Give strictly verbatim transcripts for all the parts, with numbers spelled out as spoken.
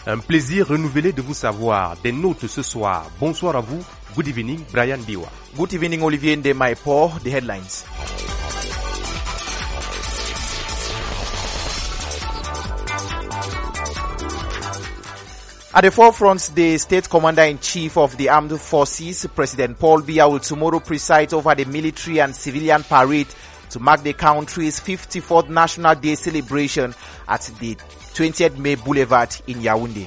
Un plaisir renouvelé de vous savoir. Des notes ce soir. Bonsoir à vous. Good evening, Brian Diwa. Good evening, Olivier Ndemaipo. The headlines. At the forefront, the State Commander-in-Chief of the Armed Forces, President Paul Biya, will tomorrow preside over the military and civilian parade to mark the country's fifty-fourth National Day celebration at the twentieth May Boulevard in Yaoundé.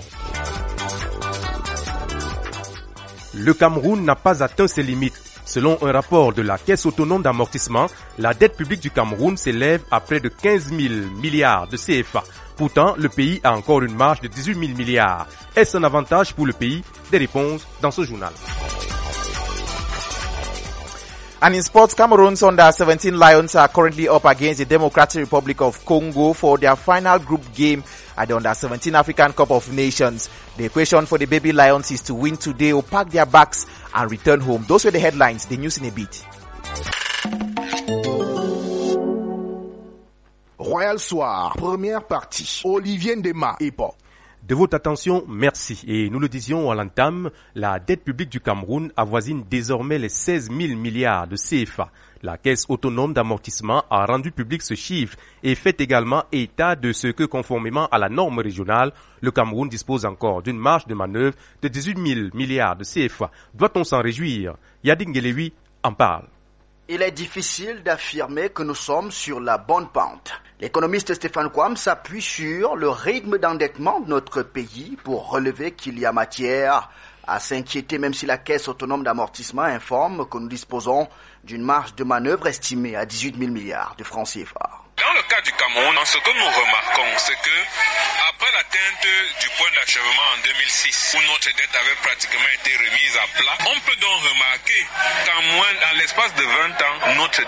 Le Cameroun n'a pas atteint ses limites. Selon un rapport de la Caisse autonome d'amortissement, la dette publique du Cameroun s'élève à près de quinze mille milliards de C F A. Pourtant, le pays a encore une marge de dix-huit mille milliards. Est-ce un avantage pour le pays? Des réponses dans ce journal. And in sports, Cameroon's under seventeen Lions are currently up against the Democratic Republic of Congo for their final group game at the under seventeen African Cup of Nations. The equation for the baby Lions is to win today or pack their bags and return home. Those were the headlines. The news in a bit. Royal Soir, première partie. Olivier Ndemaipo. De votre attention, merci. Et nous le disions à l'entame, la dette publique du Cameroun avoisine désormais les seize mille milliards de C F A. La Caisse autonome d'amortissement a rendu public ce chiffre et fait également état de ce que, conformément à la norme régionale, le Cameroun dispose encore d'une marge de manœuvre de dix-huit mille milliards de C F A. Doit-on s'en réjouir? Yadin Guelewi en parle. Il est difficile d'affirmer que nous sommes sur la bonne pente. L'économiste Stéphane Kouam s'appuie sur le rythme d'endettement de notre pays pour relever qu'il y a matière à s'inquiéter, même si la Caisse autonome d'amortissement informe que nous disposons d'une marge de manœuvre estimée à dix-huit mille milliards de francs C F A. Dans le cas du Cameroun, ce que nous remarquons, c'est que après l'atteinte du point d'achèvement en deux mille six, où notre dette avait pratiquement été remise à plat, on peut donc remarquer qu'en moins, dans l'espace de vingt ans, notre